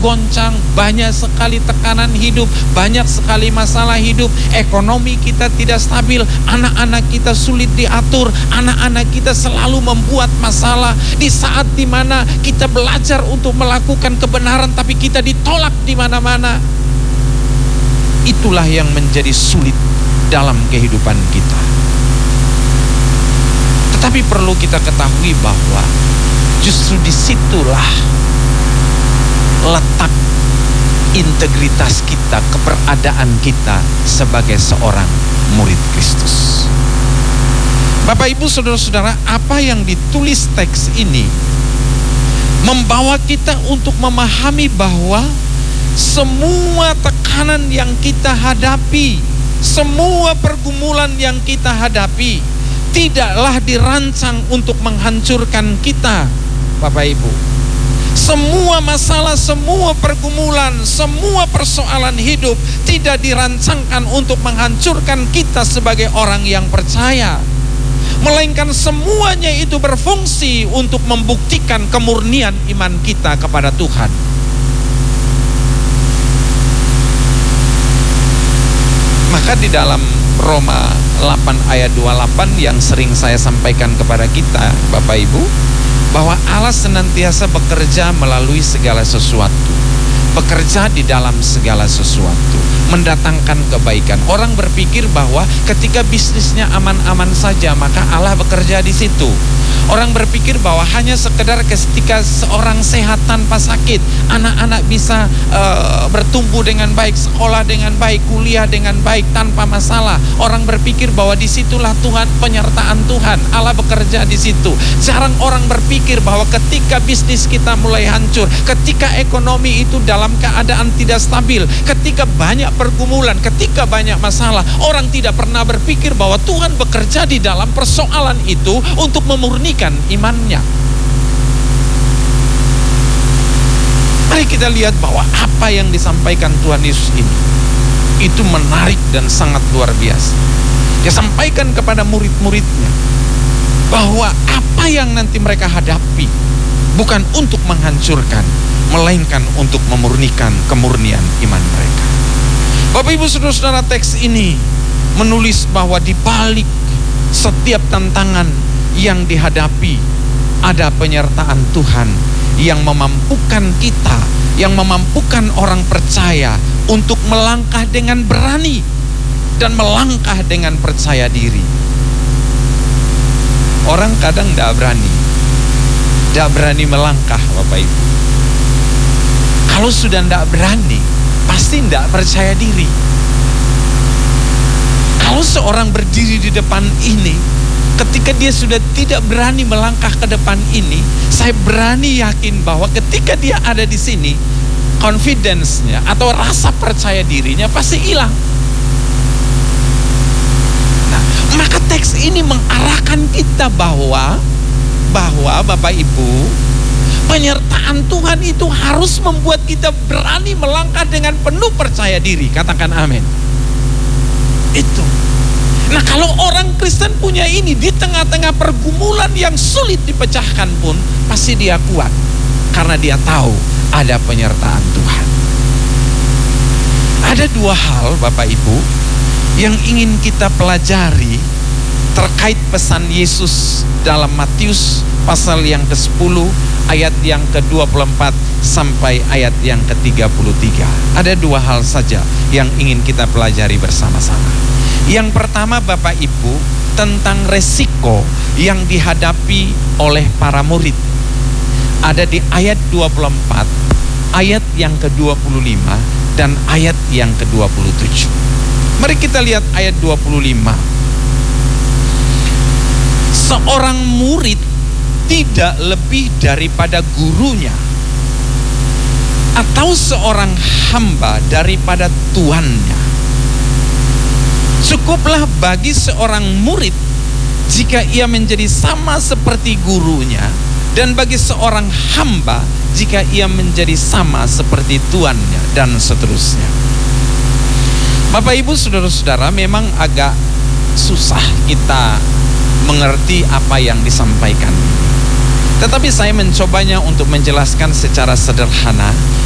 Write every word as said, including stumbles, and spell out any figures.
goncang, banyak sekali tekanan hidup, banyak sekali masalah hidup, ekonomi kita tidak stabil, anak-anak kita sulit diatur, anak-anak kita selalu membuat masalah. Di saat dimana kita belajar untuk melakukan kebenaran, tapi kita ditolak di mana-mana. Itulah yang menjadi sulit dalam kehidupan kita. Tetapi perlu kita ketahui bahwa justru disitulah letak integritas kita, keberadaan kita sebagai seorang murid Kristus. Bapak Ibu saudara-saudara, apa yang ditulis teks ini membawa kita untuk memahami bahwa semua tekanan yang kita hadapi, semua pergumulan yang kita hadapi tidaklah dirancang untuk menghancurkan kita, Bapak Ibu. Semua masalah, semua pergumulan, semua persoalan hidup tidak dirancangkan untuk menghancurkan kita sebagai orang yang percaya, melainkan semuanya itu berfungsi untuk membuktikan kemurnian iman kita kepada Tuhan. Maka di dalam Roma delapan ayat dua puluh delapan yang sering saya sampaikan kepada kita, Bapak Ibu, bahwa Allah senantiasa bekerja melalui segala sesuatu, bekerja di dalam segala sesuatu, mendatangkan kebaikan. Orang berpikir bahwa ketika bisnisnya aman-aman saja, maka Allah bekerja di situ. Orang berpikir bahwa hanya sekedar ketika seorang sehat tanpa sakit, anak-anak bisa uh, bertumbuh dengan baik, sekolah dengan baik, kuliah dengan baik tanpa masalah. Orang berpikir bahwa disitulah Tuhan, penyertaan Tuhan, Allah bekerja di situ. Jarang orang berpikir bahwa ketika bisnis kita mulai hancur, ketika ekonomi itu dalam keadaan tidak stabil, ketika banyak pergumulan, ketika banyak masalah, orang tidak pernah berpikir bahwa Tuhan bekerja di dalam persoalan itu untuk memurnikan imannya. Mari kita lihat bahwa apa yang disampaikan Tuhan Yesus ini itu menarik dan sangat luar biasa. Dia sampaikan kepada murid-muridnya bahwa apa yang nanti mereka hadapi bukan untuk menghancurkan, melainkan untuk memurnikan kemurnian iman mereka. Bapak Ibu saudara-saudara, teks ini menulis bahwa di balik setiap tantangan yang dihadapi ada penyertaan Tuhan yang memampukan kita, yang memampukan orang percaya untuk melangkah dengan berani dan melangkah dengan percaya diri. Orang kadang tidak berani, tidak berani melangkah, Bapak Ibu. Kalau sudah tidak berani, pasti tidak percaya diri. Kalau seorang berdiri di depan ini, ketika dia sudah tidak berani melangkah ke depan ini, saya berani yakin bahwa ketika dia ada di sini, confidence-nya atau rasa percaya dirinya pasti hilang. Nah, maka teks ini mengarahkan kita bahwa bahwa Bapak Ibu, penyertaan Tuhan itu harus membuat kita berani melangkah dengan penuh percaya diri. Katakan amin. Itu. Nah, kalau orang Kristen punya ini di tengah-tengah pergumulan yang sulit dipecahkan pun, pasti dia kuat karena dia tahu ada penyertaan Tuhan. Ada dua hal, Bapak Ibu, yang ingin kita pelajari terkait pesan Yesus dalam Matius pasal yang kesepuluh ayat yang ke dua puluh empat sampai ayat yang ke tiga puluh tiga. Ada dua hal saja yang ingin kita pelajari bersama-sama. Yang pertama, Bapak Ibu, tentang resiko yang dihadapi oleh para murid. Ada di ayat dua puluh empat, ayat yang ke dua puluh lima dan ayat yang ke dua puluh tujuh. Mari kita lihat ayat dua puluh lima. Seorang murid tidak lebih daripada gurunya, atau seorang hamba daripada tuannya. Cukuplah bagi seorang murid jika ia menjadi sama seperti gurunya, dan bagi seorang hamba jika ia menjadi sama seperti tuannya, dan seterusnya. Bapak Ibu saudara-saudara, memang agak susah kita mengerti apa yang disampaikan. Tetapi saya mencobanya untuk menjelaskan secara sederhana